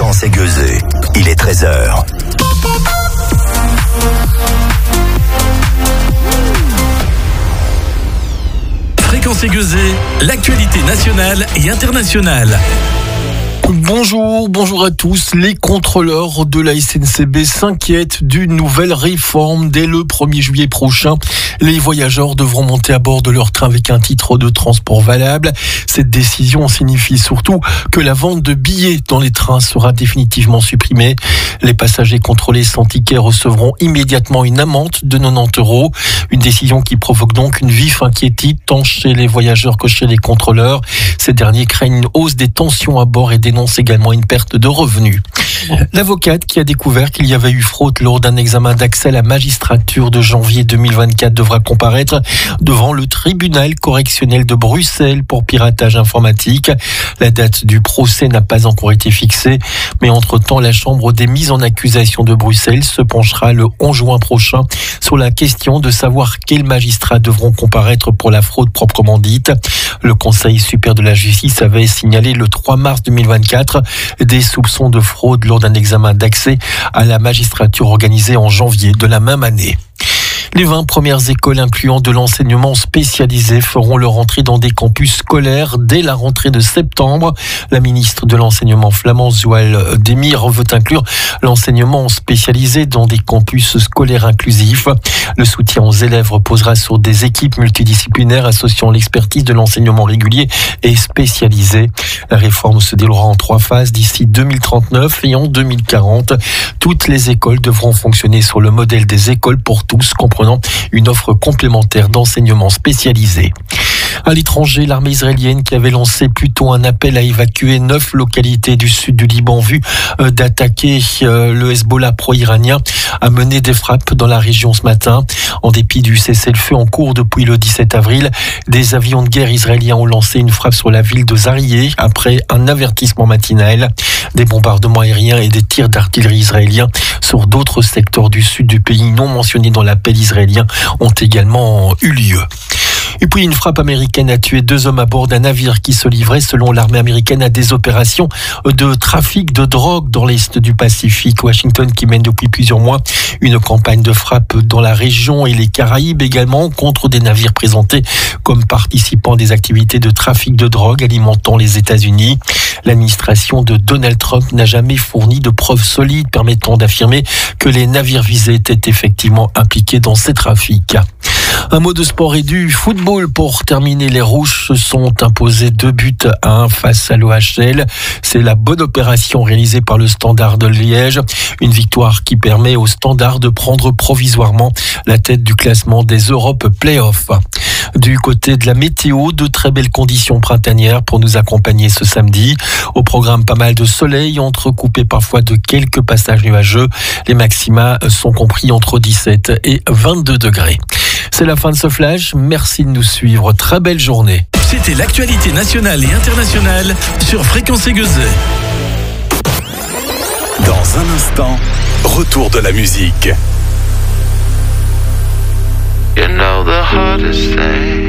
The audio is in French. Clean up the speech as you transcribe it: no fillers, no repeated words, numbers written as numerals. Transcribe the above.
Fréquence Aiguezée. Il est 13h. Fréquence Aiguezée, l'actualité nationale et internationale. Bonjour à tous. Les contrôleurs de la SNCB s'inquiètent d'une nouvelle réforme. Dès le 1er juillet prochain, les voyageurs devront monter à bord de leur train avec un titre de transport valable. Cette décision signifie surtout que la vente de billets dans les trains sera définitivement supprimée. Les passagers contrôlés sans ticket recevront immédiatement une amende de 90 €. Une décision qui provoque donc une vive inquiétude tant chez les voyageurs que chez les contrôleurs. Ces derniers craignent une hausse des tensions à bord et dénoncent également une perte de revenus. L'avocate qui a découvert qu'il y avait eu fraude lors d'un examen d'accès à la magistrature de janvier 2024 devra comparaître devant le tribunal correctionnel de Bruxelles pour piratage informatique. La date du procès n'a pas encore été fixée, mais entre-temps, la chambre des mises en accusation de Bruxelles se penchera le 11 juin prochain sur la question de savoir quels magistrats devront comparaître pour la fraude proprement dite. Le Conseil supérieur de la justice avait signalé le 3 mars 2024 des soupçons de fraude lors d'un examen d'accès à la magistrature organisé en janvier de la même année. Les 20 premières écoles incluant de l'enseignement spécialisé feront leur entrée dans des campus scolaires dès la rentrée de septembre. La ministre de l'enseignement flamand, Zoël Demir, veut inclure l'enseignement spécialisé dans des campus scolaires inclusifs. Le soutien aux élèves reposera sur des équipes multidisciplinaires associant l'expertise de l'enseignement régulier et spécialisé. La réforme se déroulera en 3 phases d'ici 2039 et en 2040. Toutes les écoles devront fonctionner sur le modèle des écoles pour tous, comprenant une offre complémentaire d'enseignement spécialisé. À l'étranger, l'armée israélienne qui avait lancé plus tôt un appel à évacuer 9 localités du sud du Liban en vue d'attaquer le Hezbollah pro-iranien a mené des frappes dans la région ce matin. En dépit du cessez-le-feu en cours depuis le 17 avril, des avions de guerre israéliens ont lancé une frappe sur la ville de Zarieh après un avertissement matinal. Des bombardements aériens et des tirs d'artillerie israéliens sur d'autres secteurs du sud du pays non mentionnés dans l'appel israélien ont également eu lieu. Et puis une frappe américaine a tué 2 hommes à bord d'un navire qui se livrait, selon l'armée américaine, à des opérations de trafic de drogue dans l'est du Pacifique. Washington qui mène depuis plusieurs mois une campagne de frappe dans la région et les Caraïbes également contre des navires présentés comme participants à des activités de trafic de drogue alimentant les États-Unis. L'administration de Donald Trump n'a jamais fourni de preuves solides permettant d'affirmer que les navires visés étaient effectivement impliqués dans ces trafics. Un mot de sport et du football pour terminer. Les Rouges se sont imposés 2-1 face à l'OHL. C'est la bonne opération réalisée par le Standard de Liège. Une victoire qui permet au Standard de prendre provisoirement la tête du classement des Europe Playoffs. Du côté de la météo, de très belles conditions printanières pour nous accompagner ce samedi. Au programme, pas mal de soleil, entrecoupé parfois de quelques passages nuageux. Les maxima sont compris entre 17 et 22 degrés. C'est la fin de ce flash. Merci de nous suivre. Très belle journée. C'était l'actualité nationale et internationale sur Fréquence Aiguezée. Dans un instant, retour de la musique. You know the hardest thing